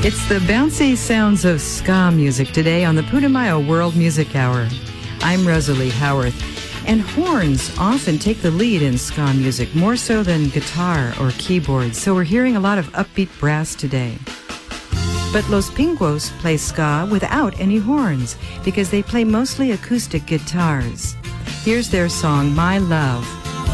It's the bouncy sounds of ska music today on the Putumayo World Music Hour. I'm Rosalie Howarth, and horns often take the lead in ska music, more so than guitar or keyboards, so we're hearing a lot of upbeat brass today. But Los Pingos play ska without any horns because they play mostly acoustic guitars. Here's their song, My Love.